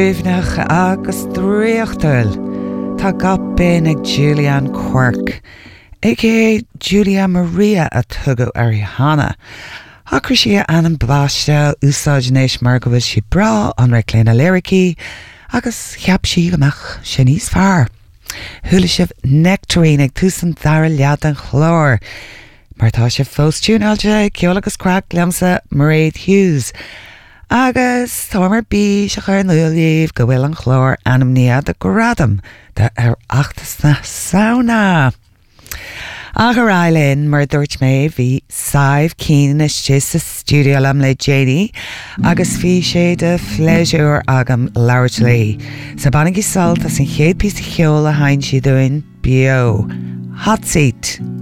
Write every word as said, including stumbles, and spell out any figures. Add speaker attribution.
Speaker 1: Bhuimhnach agus dríochtail tá gapin ag Julianne Quirk ag é Julia Maria a tugadh ar Hannah. Achar si an an bláiste úsáidnéis mar go bhfuil si bra an recléna lyricí agus cheap si amach sin níos fearr. Thula sibh nectarine ag túsan dara leat an chlár. Mar tá sibh fóstún ailte ceolalas crack lemsa Mairead Hughes. Agus támar bí se chuir nuailíomh go bhfuil an chlár anamníad a gradam de ar achtas na sauna. Agar Eileen mar dúirt mé bhí saibh cín istí sa stúdio lam le Janie agus bhí sé de phléisiúr agam labhairt lí. Sa bannaigh salta san chéad pí cheol a hain si doin bio. Hot seat.